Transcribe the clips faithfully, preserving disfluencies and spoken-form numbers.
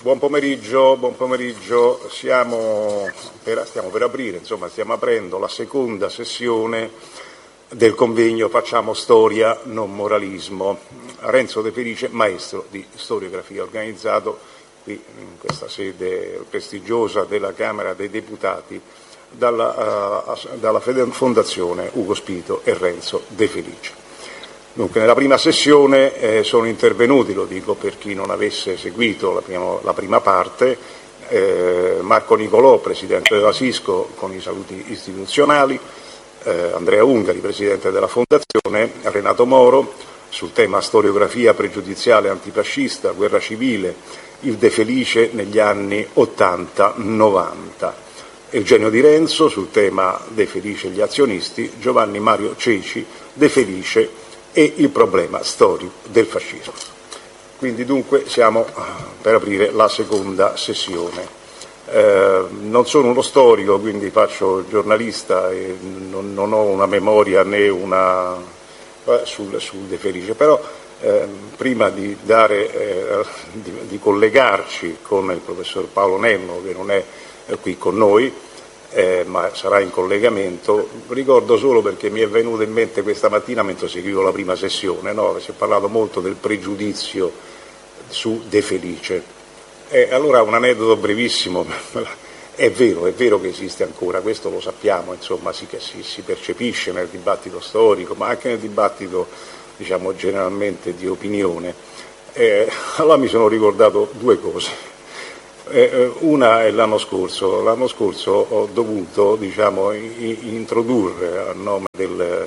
Buon pomeriggio, buon pomeriggio. Siamo per, stiamo per aprire, insomma stiamo aprendo la seconda sessione del convegno Facciamo Storia, non Moralismo. Renzo De Felice, maestro di storiografia, organizzato qui in questa sede prestigiosa della Camera dei Deputati dalla, uh, dalla Fondazione Ugo Spito e Renzo De Felice. Dunque, nella prima sessione eh, sono intervenuti, lo dico per chi non avesse seguito la prima, la prima parte, eh, Marco Nicolò, presidente della Sisco, con i saluti istituzionali, eh, Andrea Ungari, presidente della Fondazione, Renato Moro, sul tema storiografia pregiudiziale antifascista, guerra civile, il De Felice negli anni ottanta novanta, Eugenio Di Renzo sul tema De Felice e gli azionisti, Giovanni Mario Ceci, De Felice e il problema storico del fascismo. Quindi dunque siamo per aprire la seconda sessione. Eh, non sono uno storico, quindi faccio giornalista e non, non ho una memoria né una eh, sul, sul De Felice, però eh, prima di, dare, eh, di, di collegarci con il professor Paolo Nenno, che non è eh, qui con noi, Eh, ma sarà in collegamento, ricordo solo perché mi è venuto in mente questa mattina mentre seguivo la prima sessione, no? Si è parlato molto del pregiudizio su De Felice. E allora un aneddoto brevissimo, è vero, è vero che esiste ancora, questo lo sappiamo, insomma, si, si, si percepisce nel dibattito storico, ma anche nel dibattito, diciamo, generalmente di opinione. Eh, allora mi sono ricordato due cose. Eh, una è l'anno scorso, l'anno scorso ho dovuto, diciamo, introdurre a nome del,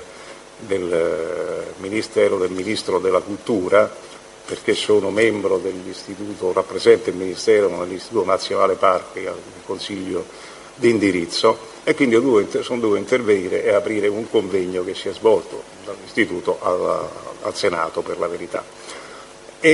del Ministero, del Ministro della Cultura, perché sono membro dell'istituto, rappresento il Ministero nell'Istituto Nazionale Parchi, al Consiglio di indirizzo, e quindi ho dovuto, sono dovuto intervenire e aprire un convegno che si è svolto dall'istituto al, al Senato, per la verità. E,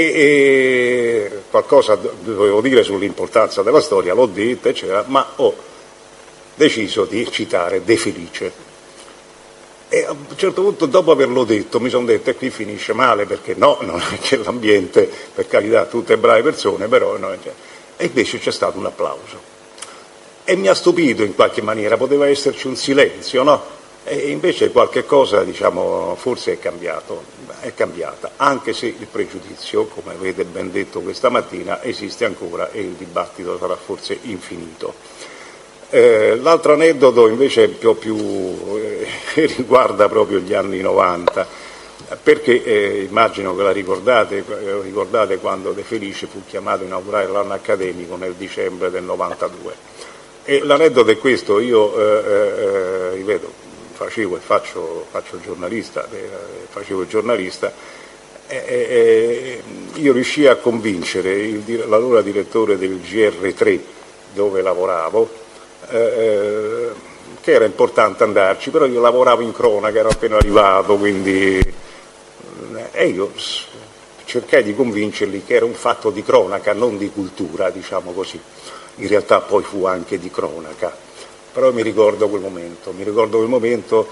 e qualcosa dovevo dire sull'importanza della storia, l'ho detto, eccetera, ma ho deciso di citare De Felice. E a un certo punto, dopo averlo detto, mi sono detto, e qui finisce male, perché no, non è che l'ambiente, per carità, tutte brave persone, però no, e invece c'è stato un applauso. E mi ha stupito in qualche maniera, poteva esserci un silenzio, no? E invece qualche cosa, diciamo, forse è cambiato, è cambiata, anche se il pregiudizio, come avete ben detto questa mattina, esiste ancora e il dibattito sarà forse infinito. Eh, l'altro aneddoto invece è un po' più eh, riguarda proprio gli anni novanta, perché eh, immagino che la ricordate, eh, ricordate quando De Felice fu chiamato a inaugurare l'anno accademico nel dicembre del novantadue. E l'aneddoto è questo, io eh, eh, ripeto, facevo e faccio, faccio giornalista, eh, facevo il giornalista, eh, eh, io riuscii a convincere il, l'allora direttore del G R tre dove lavoravo, eh, che era importante andarci, però io lavoravo in cronaca, ero appena arrivato, quindi eh, e io cercai di convincerli che era un fatto di cronaca, non di cultura, diciamo così. In realtà poi fu anche di cronaca. Però mi ricordo quel momento, mi ricordo quel momento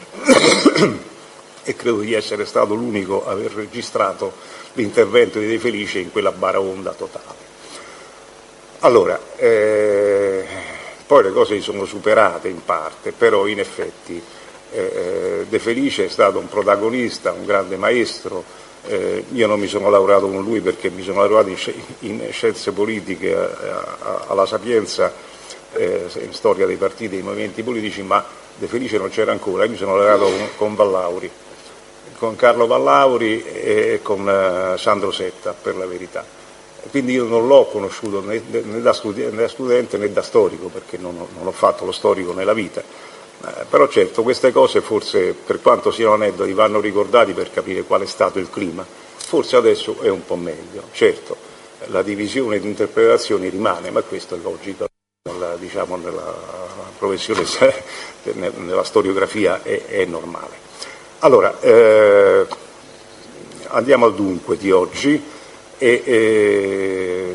e credo di essere stato l'unico a aver registrato l'intervento di De Felice in quella baraonda totale. Allora, eh, poi le cose si sono superate in parte, però in effetti eh, De Felice è stato un protagonista, un grande maestro. Eh, io non mi sono laureato con lui perché mi sono laureato in, in scienze politiche a, a, alla Sapienza, Eh, in storia dei partiti e dei movimenti politici, ma De Felice non c'era ancora. Io mi sono laureato con, con Vallauri, con Carlo Vallauri e con eh, Sandro Setta, per la verità. Quindi io non l'ho conosciuto né, né, da studi- né da studente né da storico, perché non ho, non ho fatto lo storico nella vita. Eh, però certo, queste cose forse, per quanto siano aneddoti, vanno ricordati per capire qual è stato il clima. Forse adesso è un po' meglio. Certo, la divisione di interpretazioni rimane, ma questo è logico. Nella, diciamo, nella professione, nella storiografia è, è normale. Allora, eh, andiamo al dunque di oggi e eh,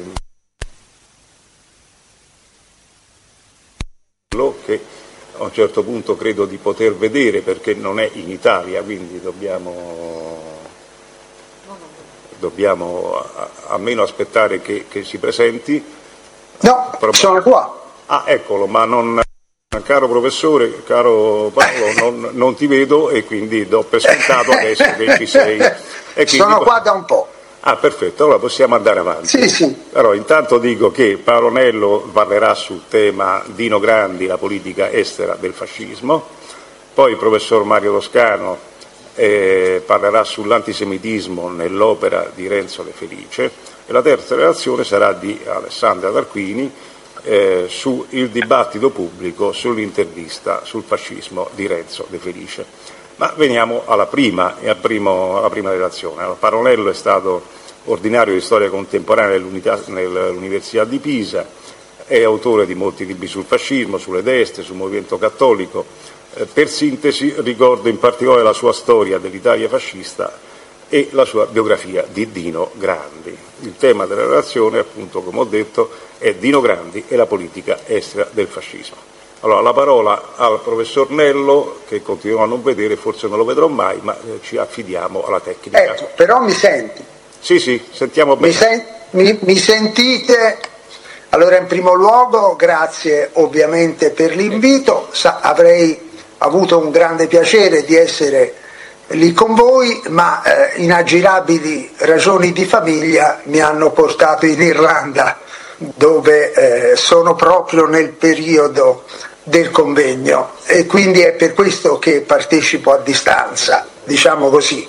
che a un certo punto credo di poter vedere, perché non è in Italia, quindi dobbiamo dobbiamo almeno aspettare che, che si presenti. No, Prob- sono qua. Ah, eccolo, ma non... Caro professore, caro Paolo, non, non ti vedo e quindi do per scontato adesso che ci sei. E quindi... Sono qua da un po'. Ah, perfetto, allora possiamo andare avanti. Sì, sì. Allora, intanto dico che Paolo Nello parlerà sul tema Dino Grandi, la politica estera del fascismo, poi il professor Mario Toscano eh, parlerà sull'antisemitismo nell'opera di Renzo De Felice e la terza relazione sarà di Alessandra Tarquini eh, sul dibattito pubblico sull'intervista sul fascismo di Renzo De Felice. Ma veniamo alla prima, al primo, alla prima relazione. Allora, Paolo Nello è stato ordinario di storia contemporanea nell'Università di Pisa, è autore di molti libri sul fascismo, sulle destre, sul movimento cattolico. Eh, per sintesi ricordo in particolare la sua storia dell'Italia fascista e la sua biografia di Dino Grandi. Il tema della relazione, appunto, come ho detto, è Dino Grandi e la politica estera del fascismo. Allora, la parola al professor Nello, che continuo a non vedere, forse non lo vedrò mai, ma eh, ci affidiamo alla tecnica. Ecco, però mi senti? Sì, sì, sentiamo bene. Mi, sen- mi, mi sentite? Allora, in primo luogo, grazie ovviamente per l'invito. Sa- avrei avuto un grande piacere di essere lì con voi, ma eh, inaggirabili ragioni di famiglia mi hanno portato in Irlanda, dove eh, sono proprio nel periodo del convegno e quindi è per questo che partecipo a distanza, diciamo così.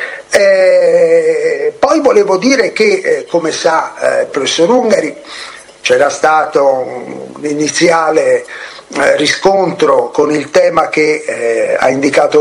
Eh, poi volevo dire che, eh, come sa eh, il professor Ungari, c'era stato un iniziale eh, riscontro con il tema che eh, ha indicato